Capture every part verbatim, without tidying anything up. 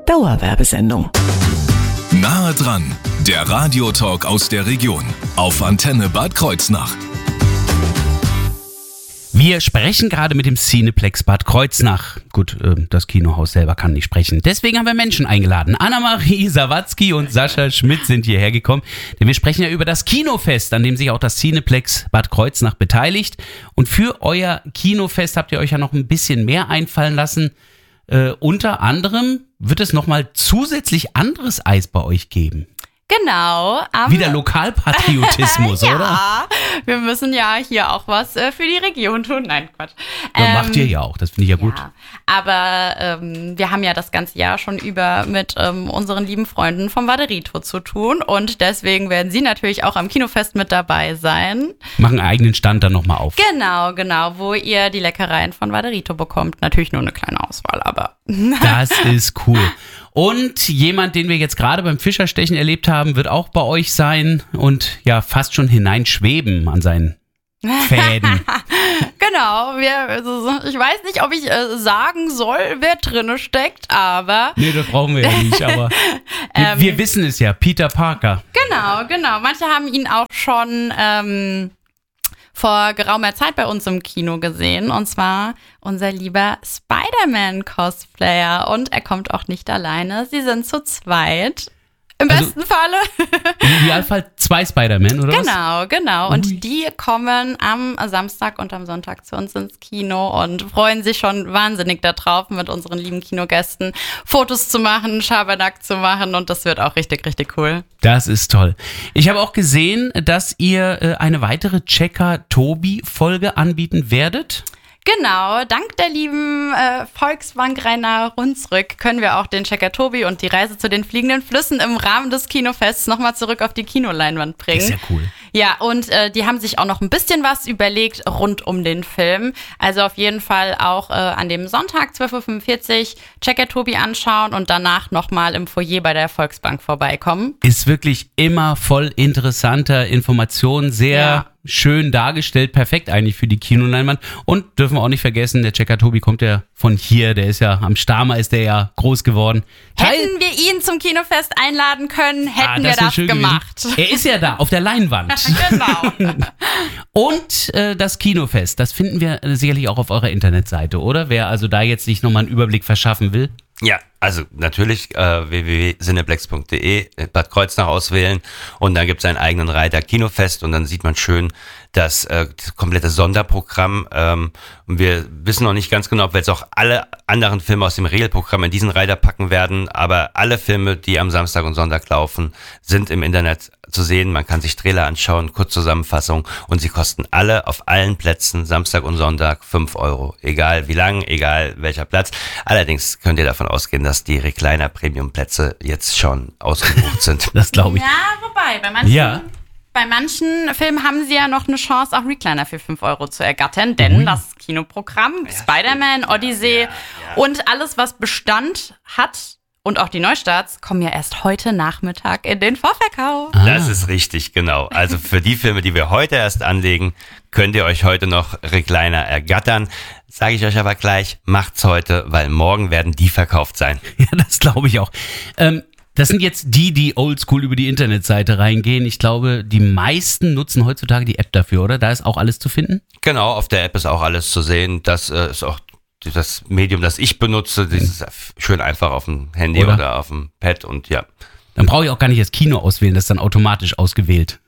Dauerwerbesendung. Nahe dran, der Radiotalk aus der Region auf Antenne Bad Kreuznach. Wir sprechen gerade mit dem Cineplex Bad Kreuznach. Gut, äh, das Kinohaus selber kann nicht sprechen. Deswegen haben wir Menschen eingeladen. Anna-Marie Sawatzki und Sascha Schmidt sind hierher gekommen. Denn wir sprechen ja über das Kinofest, an dem sich auch das Cineplex Bad Kreuznach beteiligt. Und für euer Kinofest habt ihr euch ja noch ein bisschen mehr einfallen lassen. Äh, unter anderem wird es nochmal zusätzlich anderes Eis bei euch geben. Genau. Wieder Lokalpatriotismus, ja, oder? Ja, wir müssen ja hier auch was äh, für die Region tun. Nein, Quatsch. Ja, ähm, macht ihr ja auch, das finde ich ja gut. Ja, aber ähm, wir haben ja das ganze Jahr schon über mit ähm, unseren lieben Freunden vom Vaderito zu tun und deswegen werden sie natürlich auch am Kinofest mit dabei sein. Machen einen eigenen Stand dann nochmal auf. Genau, genau, wo ihr die Leckereien von Vaderito bekommt. Natürlich nur eine kleine Auswahl, aber... Das ist cool. Und jemand, den wir jetzt gerade beim Fischerstechen erlebt haben, wird auch bei euch sein und ja fast schon hineinschweben an seinen Fäden. Genau, wir, also, ich weiß nicht, ob ich äh, sagen soll, wer drinne steckt, aber... Nee, das brauchen wir ja nicht, aber wir, ähm, wir wissen es ja, Peter Parker. Genau, genau. Manche haben ihn auch schon... Ähm, vor geraumer Zeit bei uns im Kino gesehen. Und zwar unser lieber Spider-Man-Cosplayer. Und er kommt auch nicht alleine. Sie sind zu zweit. Im Also, besten Falle. Im Idealfall zwei Spider-Man, oder was? Genau, genau. Und Ui. die kommen am Samstag und am Sonntag zu uns ins Kino und freuen sich schon wahnsinnig darauf, mit unseren lieben Kinogästen Fotos zu machen, Schabernack zu machen. Und das wird auch richtig, richtig cool. Das ist toll. Ich habe auch gesehen, dass ihr äh, eine weitere Checker-Tobi-Folge anbieten werdet. Genau, dank der lieben äh, Volksbank Rainer Hunsrück können wir auch den Checker Tobi und die Reise zu den fliegenden Flüssen im Rahmen des Kinofests nochmal zurück auf die Kinoleinwand bringen. Ist ja cool. Ja, und äh, die haben sich auch noch ein bisschen was überlegt rund um den Film. Also auf jeden Fall auch äh, an dem Sonntag zwölf Uhr fünfundvierzig Checker Tobi anschauen und danach nochmal im Foyer bei der Volksbank vorbeikommen. Ist wirklich immer voll interessanter Informationen, sehr... Ja. Schön dargestellt, perfekt eigentlich für die Kinoleinwand. Und dürfen wir auch nicht vergessen, der Checker Tobi kommt ja von hier, der ist ja am Starmer, ist der ja groß geworden. Hätten wir ihn zum Kinofest einladen können, hätten ah, das wir das schön gemacht. Gewesen. Er ist ja da, auf der Leinwand. Genau. Und äh, das Kinofest, das finden wir äh, sicherlich auch auf eurer Internetseite, oder? Wer also da jetzt sich nochmal einen Überblick verschaffen will. Ja, also natürlich äh, w w w punkt cineplex punkt d e, Bad Kreuznach auswählen und dann gibt es einen eigenen Reiter Kinofest und dann sieht man schön das, äh, das komplette Sonderprogramm. Ähm, und wir wissen noch nicht ganz genau, ob wir jetzt auch alle anderen Filme aus dem Regelprogramm in diesen Reiter packen werden, aber alle Filme, die am Samstag und Sonntag laufen, sind im Internet zu sehen. Man kann sich Trailer anschauen, Kurzzusammenfassung und sie kosten alle auf allen Plätzen Samstag und Sonntag fünf Euro. Egal wie lang, egal welcher Platz. Allerdings könnt ihr davon ausgehen, dass die Recliner-Premium-Plätze jetzt schon ausgebucht sind. Das glaube ich. Ja, wobei, bei manchen, Ja. bei manchen Filmen haben sie ja noch eine Chance, auch Recliner für fünf Euro zu ergattern, denn Ui. das Kinoprogramm, Spider-Man, Odyssey Ja, ja. und alles, was Bestand hat und auch die Neustarts, kommen ja erst heute Nachmittag in den Vorverkauf. Ah. Das ist richtig, genau. Also für die Filme, die wir heute erst anlegen, könnt ihr euch heute noch Recliner ergattern. Sage ich euch aber gleich, macht's heute, weil morgen werden die verkauft sein. Ja, das glaube ich auch. Ähm, das sind jetzt die, die oldschool über die Internetseite reingehen. Ich glaube, die meisten nutzen heutzutage die App dafür, oder? Da ist auch alles zu finden? Genau, auf der App ist auch alles zu sehen. Das äh, ist auch das Medium, das ich benutze. Das ist schön einfach auf dem Handy Oder? oder, auf dem Pad und ja. Dann brauche ich auch gar nicht das Kino auswählen, das ist dann automatisch ausgewählt.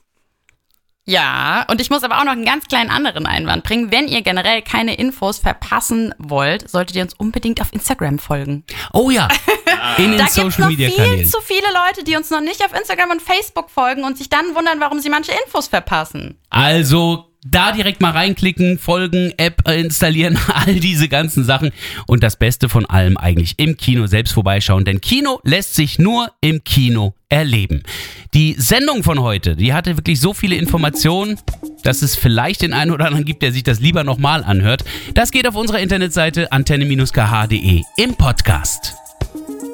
Ja, und ich muss aber auch noch einen ganz kleinen anderen Einwand bringen. Wenn ihr generell keine Infos verpassen wollt, solltet ihr uns unbedingt auf Instagram folgen. Oh ja, in den Da gibt's Social noch Media viel Kanälen. zu viele Leute, die uns noch nicht auf Instagram und Facebook folgen und sich dann wundern, warum sie manche Infos verpassen. Also da direkt mal reinklicken, folgen, App installieren, all diese ganzen Sachen. Und das Beste von allem eigentlich im Kino selbst vorbeischauen, denn Kino lässt sich nur im Kino erleben. Die Sendung von heute, die hatte wirklich so viele Informationen, dass es vielleicht den einen oder anderen gibt, der sich das lieber nochmal anhört. Das geht auf unserer Internetseite antenne Bindestrich k h punkt d e im Podcast.